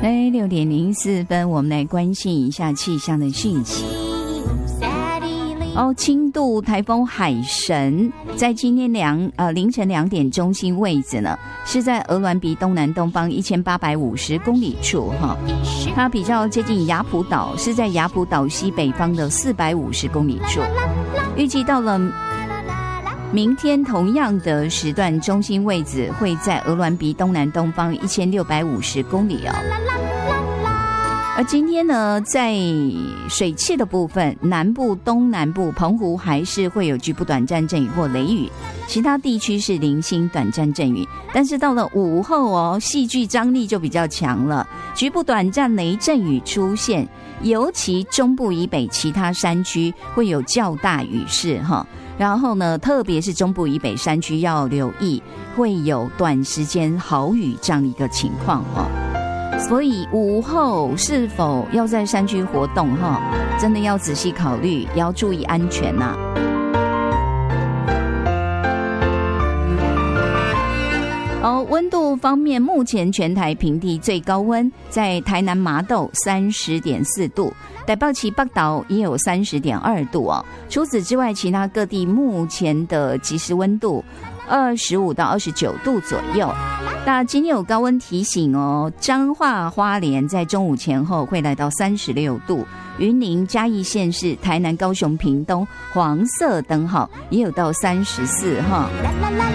6:04，我们来关心一下气象的讯息。轻度台风海神在今天凌晨2点中心位置呢，是在鹅銮鼻东南东方1850公里处哈，它比较接近雅浦岛，是在雅浦岛西北方的450公里处。预计到了明天同样的时段，中心位置会在鹅銮鼻东南东方1650公里哦。而今天呢，在水汽的部分，南部、东南部、澎湖还是会有局部短暂阵雨或雷雨，其他地区是零星短暂阵雨。但是到了午后戏剧张力就比较强了，局部短暂雷阵雨出现，尤其中部以北其他山区会有较大雨势哈。然后呢，特别是中部以北山区要留意，会有短时间豪雨这样一个情况所以午后是否要在山区活动真的要仔细考虑，也要注意安全呐。温度方面，目前全台平地最高温在台南麻豆30.4度，台北市北投也有30.2度除此之外，其他各地目前的即时温度25到29度左右。那今天有高温提醒彰化、花莲在中午前后会来到36度，云林、嘉义县市、台南、高雄、屏东黄色灯号也有到34